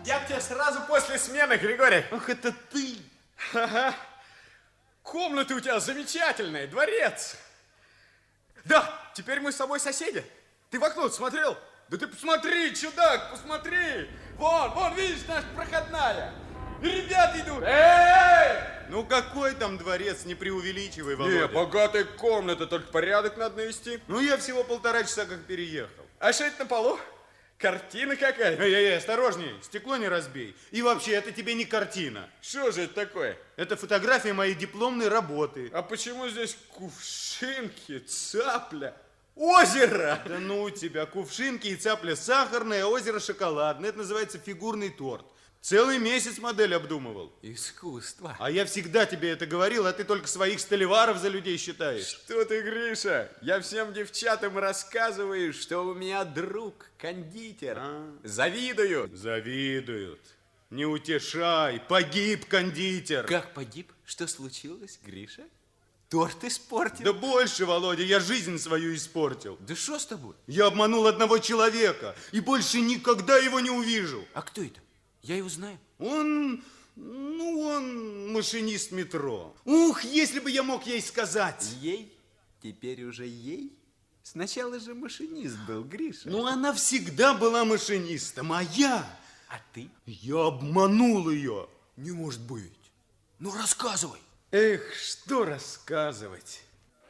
Я к тебе сразу после смены, Григорий. Ах, это ты. Ага. Комната у тебя замечательная, дворец. Да, теперь мы с тобой соседи. Ты в окно смотрел? Да ты посмотри, чудак, посмотри. Вон, видишь, наша проходная. И ребята идут. Эй! Ну какой там дворец, не преувеличивай, Володя. Не, богатая комната, только порядок надо навести. Ну я всего 1,5 часа как переехал. А что это на полу? Картина какая-то. Эй, осторожней, стекло не разбей. И вообще, это тебе не картина. Что же это такое? Это фотография моей дипломной работы. А почему здесь кувшинки, цапля, озеро? Да ну тебя, кувшинки и цапля сахарная, озеро шоколадное. Это называется фигурный торт. Целый месяц модель обдумывал. Искусство. А я всегда тебе это говорил, а ты только своих столеваров за людей считаешь. Что ты, Гриша? Я всем девчатам рассказываю, что у меня друг кондитер. Завидуют. Завидуют. Не утешай, погиб кондитер. Как погиб? Что случилось, Гриша? Торт испортил? Да больше, Володя, я жизнь свою испортил. Да что с тобой? Я обманул одного человека и больше никогда его не увижу. А кто это? Я его знаю. Он машинист метро. Ух, если бы я мог ей сказать. Ей? Теперь уже ей? Сначала же машинист был, Гриша. Ну, она всегда была машинистом, а я... А ты? Я обманул ее. Не может быть. Ну, рассказывай. Эх, что рассказывать.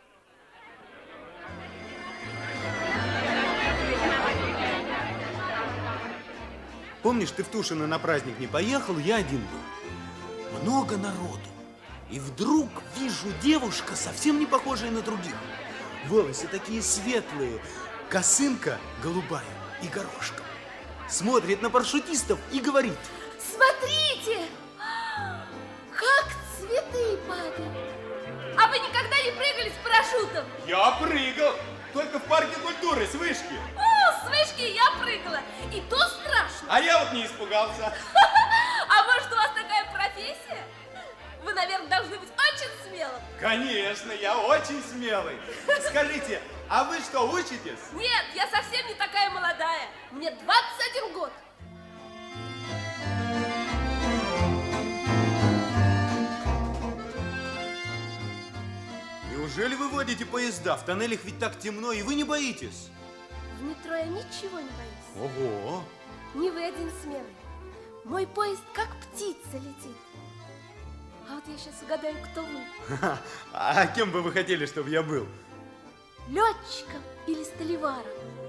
Помнишь, ты в Тушино на праздник не поехал, я один был. Много народу. И вдруг вижу девушка, совсем не похожая на других. Волосы такие светлые, косынка голубая и горошком. Смотрит на парашютистов и говорит: смотрите, как цветы падают. А вы никогда не прыгали с парашютом? Я прыгал, только в парке культуры с вышки. О, с вышки я прыгала, и то страшно. А я вот не испугался. А может, у вас такая профессия? Вы, наверное, должны быть очень смелым. Конечно, я очень смелый. Скажите, а вы что, учитесь? Нет, я совсем не такая молодая. Мне 21 год. Неужели вы водите поезда? В тоннелях ведь так темно, и вы не боитесь? В метро я ничего не боюсь. Ого! Не вы один смелый. Мой поезд как птица летит. А вот я сейчас угадаю, кто вы. А кем бы вы хотели, чтобы я был? Летчиком или столеваром?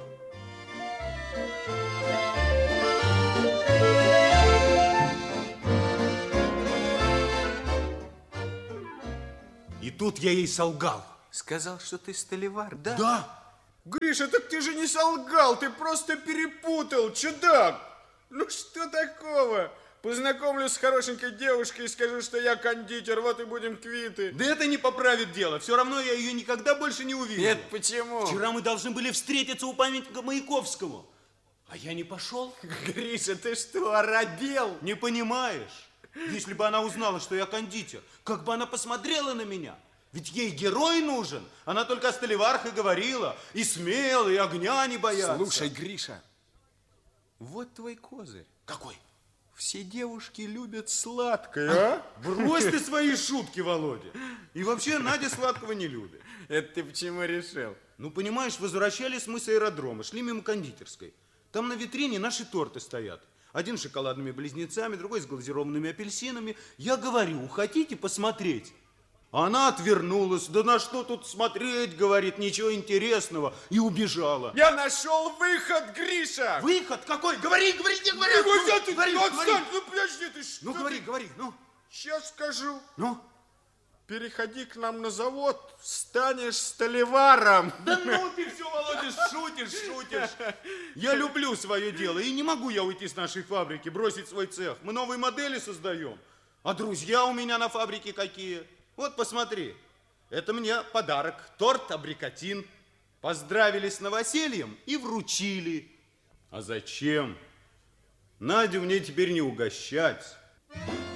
И тут я ей солгал. Сказал, что ты столевар, да? Да. Гриша, так ты же не солгал, ты просто перепутал, чудак. Ну что такого? Познакомлюсь с хорошенькой девушкой и скажу, что я кондитер, вот и будем квиты. Да это не поправит дело. Все равно я ее никогда больше не увижу. Нет, почему? Вчера мы должны были встретиться у памятника Маяковскому. А я не пошел. Гриша, ты что, оробел? Не понимаешь? Если бы она узнала, что я кондитер, как бы она посмотрела на меня? Ведь ей герой нужен. Она только о столеварах и говорила. И смелый, и огня не боятся. Слушай, Гриша, вот твой козырь. Какой? Все девушки любят сладкое, а? Брось ты свои шутки, Володя. И вообще Надя сладкого не любит. Это ты почему решил? Ну, понимаешь, возвращались мы с аэродрома, шли мимо кондитерской. Там на витрине наши торты стоят. Один с шоколадными близнецами, другой с глазированными апельсинами. Я говорю: хотите посмотреть? Она отвернулась. Да на что тут смотреть, говорит, ничего интересного. И убежала. Я нашел выход, Гриша! Выход какой? Говори, не говори. Отстань, ну подожди, ты что? Ну, говори, ну. Сейчас скажу. Ну? Переходи к нам на завод, станешь столеваром. Да ну ты все, Володя, шутишь. Я люблю свое дело, и не могу я уйти с нашей фабрики, бросить свой цех. Мы новые модели создаем. А друзья у меня на фабрике какие? Вот посмотри, это мне подарок, торт абрикотин. Поздравили с новосельем и вручили. А зачем? Надю мне теперь не угощать.